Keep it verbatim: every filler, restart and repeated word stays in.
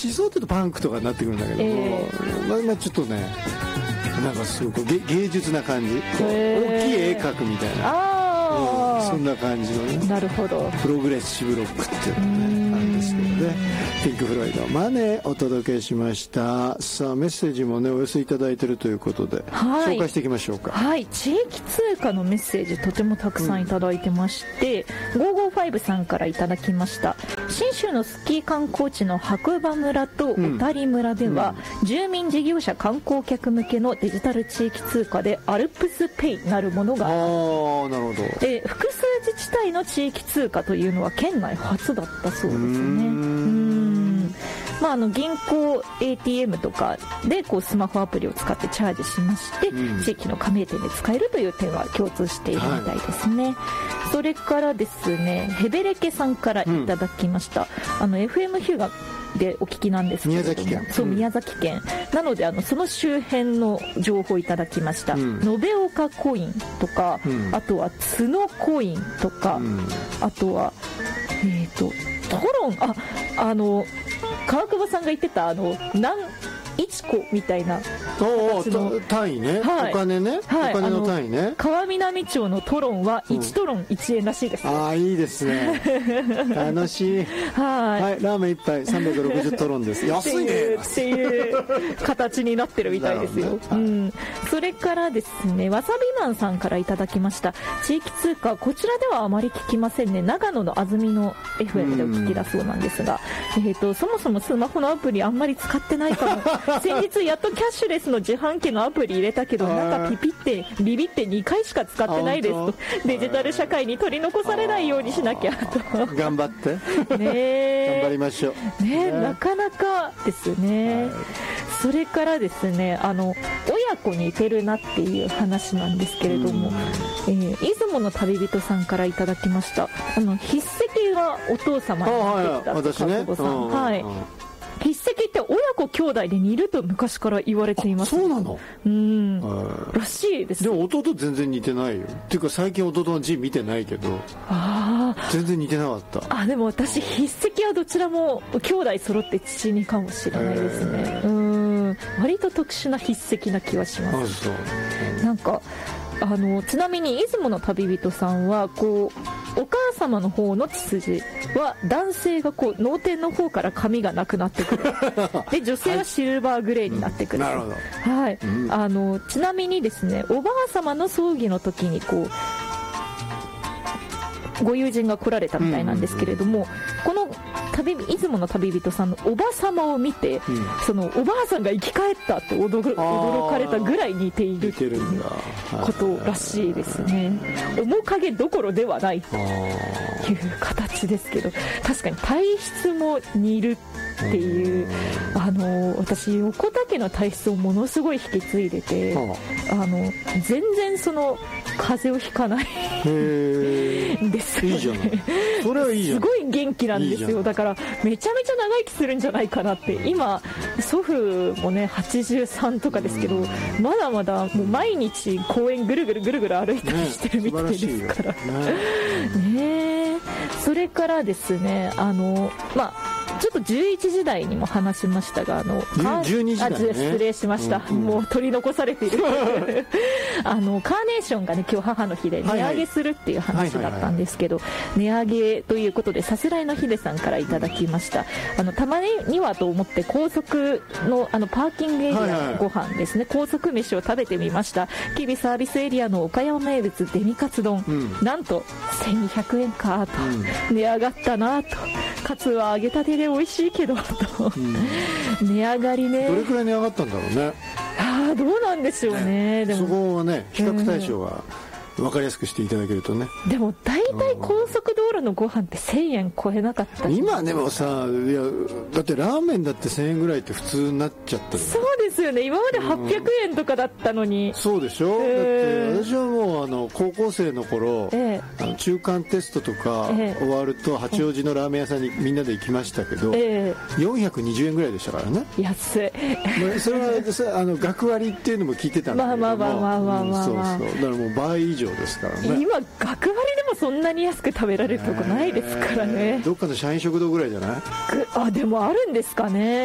想っていうとパンクとかになってくるんだけども、えーまあ、まあちょっとねなんかすごく芸術な感じ、えー、大きい絵描くみたいな、あ、うん、そんな感じのね、 なるほど、 プログレッシブロックっていうのがなんですけどね。ピンク・フロイドマネーお届けしました。さあメッセージもねお寄せいただいているということで、はい、紹介していきましょうか。 はい、地域通貨のメッセージとてもたくさんいただいてまして、うん、ごーごーごさんからいただきました。信州のスキー観光地の白馬村と小谷村では、うん、住民事業者観光客向けのデジタル地域通貨でアルプスペイなるものが、あー、なるほど。 で複数自治体の地域通貨というのは県内初だったそうですね。うーん、まあ、あの銀行 エーティーエム とかでこうスマホアプリを使ってチャージしまして、うん、地域の加盟店で使えるという点は共通しているみたいですね、はい、それからですねヘベレケさんからいただきました、うん、あの エフエム ヒューガでお聞きなんですけれども、宮崎県、そう、宮崎県、うん、なのであのその周辺の情報をいただきました、うん、延岡コインとか、うん、あとは角コインとか、うん、あとはえっ、ー、とトロン、あ、あの川久保さんが言ってたあの何いちこみたいな形の単位ね、はい、お金ね、はい、お金の単位ね。 川南町のトロンはいちトロンいちえんらしいです、 うん、ああいいですね楽しいはい、はい、ラーメンいっぱいさんびゃくろくじゅうトロンです安いねっていう形になってるみたいですよ、ね、うん、それからですねわさびマンさんからいただきました。地域通貨こちらではあまり聞きませんね。長野の安曇野 エフエム でお聞きだそうなんですが、えーと、そもそもスマホのアプリあんまり使ってないかも先日やっとキャッシュレスの自販機のアプリ入れたけどなんかピピってビビってにかいしか使ってないですと、デジタル社会に取り残されないようにしなきゃと頑張ってね頑張りましょうね, ねなかなかですね、はい、それからですねあの親子に似てるなっていう話なんですけれども、えー、出雲の旅人さんからいただきました。あの筆跡がお父様に似てたと川久保さん、はい、筆跡って親子兄弟で似ると昔から言われています。 そうなの、 うんらしいです。 でも弟全然似てないよっていうか最近弟の字見てないけどあ全然似てなかった。 あでも私筆跡はどちらも兄弟揃って父にかもしれないですね。うん割と特殊な筆跡な気はします。 あそう、 うん、なんかあのちなみに出雲の旅人さんはこうお母様の方の血筋は男性がこう脳天の方から髪がなくなってくるで女性はシルバーグレーになってくる、はい、うん、なるほど、はい、うん、あのちなみにですねおばあ様の葬儀の時にこうご友人が来られたみたいなんですけれども、うんうんうん、この旅出雲の旅人さんのおば様を見て、うん、そのおばあさんが生き返ったって驚、驚かれたぐらい似ているっていうことらしいですね。面影どころではないという形ですけど確かに体質も似るっていうあの私横田家の体質をものすごい引き継いでてあの全然その風邪をひかないですよね。いいじゃないそれはいいじゃん。 すごい元気なんですよ。だからめちゃめちゃ長生きするんじゃないかなって今祖父もねはちじゅうさんとかですけどまだまだもう毎日公園ぐるぐるぐるぐる歩いたりしてるみたいですからね。ねそれからですねあのまあちょっとじゅういちじ台にも話しましたがあのじゅうにじ台、ね、 あ失礼しました、うんうん、もう取り残されているあのカーネーションがね今日母の日で値上げするっていう話だったんですけど、値上げということでさすらいのヒデさんからいただきました。あのたまにはと思って高速 の, あのパーキングエリアのご飯ですね、はいはい、高速飯を食べてみました。吉備サービスエリアの岡山名物デミカツ丼、うん、なんとせんにひゃくえんかと、うん、値上がったなと、カツは揚げたてで美味しいけどと、うん、値上がりね。 どれくらい値上がったんだろうね。 ああどうなんでしょうね。 でもそこはね比較対象は分かりやすくしていただけるとね。 でも大体高速道路のご飯ってせんえん超えなかった。 今でもさいやだってラーメンだってせんえんぐらいって普通になっちゃった。 そうですよね。今まではっぴゃくえんとかだったのに、 うん、そうでしょ、えー、だって私はもうあの高校生の頃、えー、あの中間テストとか終わると八王子のラーメン屋さんにみんなで行きましたけど、えー、よんひゃくにじゅうえんぐらいでしたからね。 安いそれはあの学割っていうのも聞いてたんだけども、まあまあまあまあまあまあ、そうそうだからもう倍以上ですからね。 今学割でもそんなに安く食べられるとこないですからね。 どっかの社員食堂ぐらいじゃない？ あでもあるんですかね。